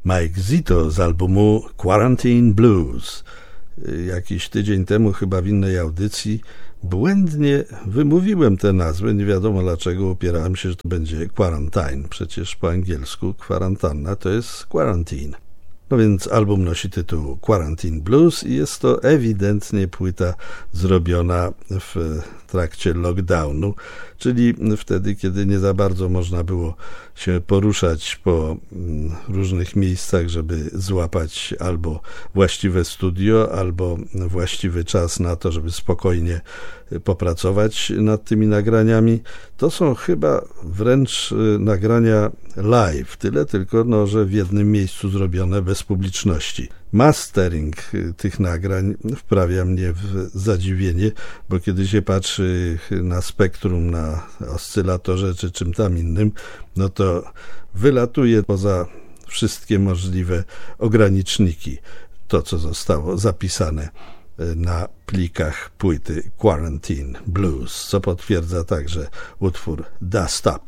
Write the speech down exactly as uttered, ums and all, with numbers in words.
Mike Zito z albumu Quarantine Blues. Jakiś tydzień temu chyba w innej audycji błędnie wymówiłem tę nazwę, nie wiadomo dlaczego, upierałem się, że to będzie quarantine, przecież po angielsku kwarantanna to jest quarantine. No więc album nosi tytuł Quarantine Blues i jest to ewidentnie płyta zrobiona w trakcie lockdownu, czyli wtedy, kiedy nie za bardzo można było się poruszać po różnych miejscach, żeby złapać albo właściwe studio, albo właściwy czas na to, żeby spokojnie popracować nad tymi nagraniami. To są chyba wręcz nagrania live, tyle tylko, no, że w jednym miejscu zrobione bez publiczności. Mastering tych nagrań wprawia mnie w zadziwienie, bo kiedy się patrzy na spektrum, na oscylatorze czy czym tam innym, no to wylatuje poza wszystkie możliwe ograniczniki to, co zostało zapisane na plikach płyty Quarantine Blues, co potwierdza także utwór Dust Up.